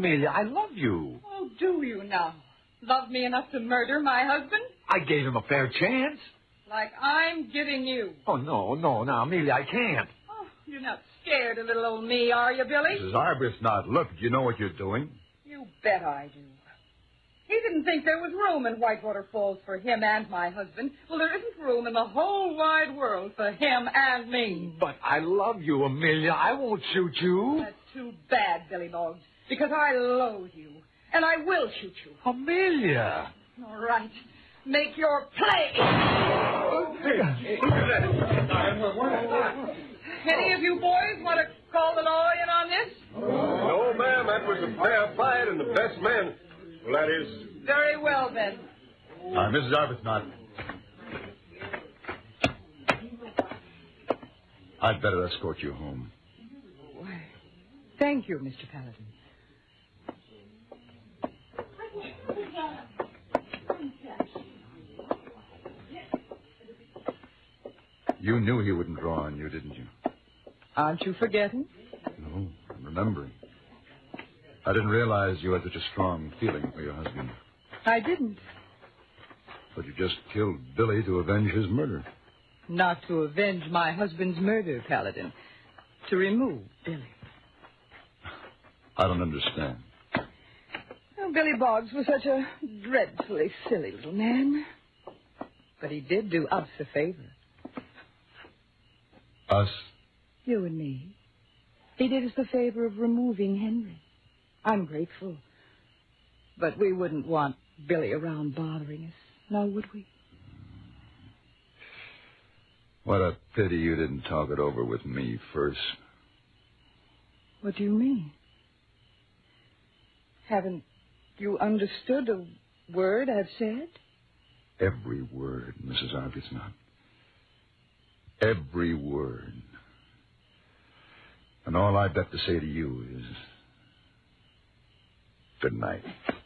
Amelia. I love you. Oh, do you now? Love me enough to murder my husband? I gave him a fair chance. Like I'm giving you. Oh, no, now, Amelia, I can't. Oh, you're not scared of little old me, are you, Billy? Mrs. Arbuthnot, look, do you know what you're doing? You bet I do. He didn't think there was room in Whitewater Falls for him and my husband. Well, there isn't room in the whole wide world for him and me. But I love you, Amelia. I won't shoot you. That's too bad, Billy Boggs, because I loathe you, and I will shoot you. Amelia. All right. Make your play. Any of you boys want to call the law in on this? No, ma'am, that was a fair fight and the best man. Well, that is... Very well, then. Mrs. Arbuthnot. I'd better escort you home. Why, thank you, Mr. Paladin. You knew he wouldn't draw on you, didn't you? Aren't you forgetting? No, I'm remembering. I didn't realize you had such a strong feeling for your husband. I didn't. But you just killed Billy to avenge his murder. Not to avenge my husband's murder, Paladin. To remove Billy. I don't understand. Well, Billy Boggs was such a dreadfully silly little man. But he did do us a favor. Us? You and me. He did us the favor of removing Henry. I'm grateful. But we wouldn't want Billy around bothering us, now would we? What a pity you didn't talk it over with me first. What do you mean? Haven't you understood a word I've said? Every word, Mrs. Arbuthnot. Every word. And all I've got to say to you is... good night.